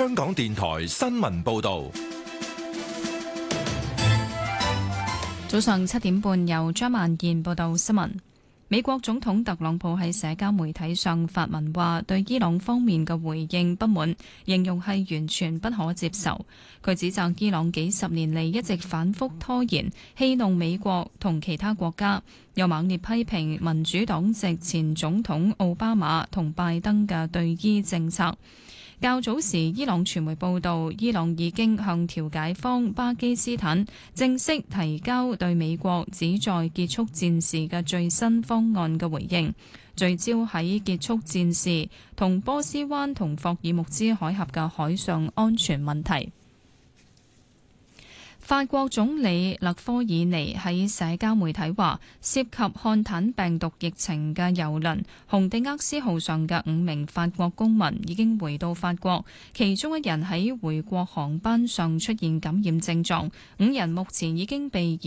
香港電台新聞報道。 早上7點半，由張萬燕報道新聞。美國總統特朗普喺社交媒體上發文話，對伊朗方面嘅回應不滿，形容係完全不可接受。佢指責伊朗幾十年嚟一直反覆拖延，戲弄美國同其他國家，又猛烈批評民主黨籍前總統奧巴馬同拜登嘅對伊政策。較早時，伊朗傳媒報道，伊朗已經向調解方巴基斯坦正式提交對美國旨在結束戰事嘅最新方案嘅回應，聚焦喺結束戰事同波斯灣同霍爾木茲海峽嘅海上安全問題。法國總理勒科爾尼喺社交媒體話，涉及漢坦病毒疫情嘅郵輪紅地厄斯號上嘅5名法國公民已經回到法國，其中1人喺回國航班上出現感染症狀，5人目前已經被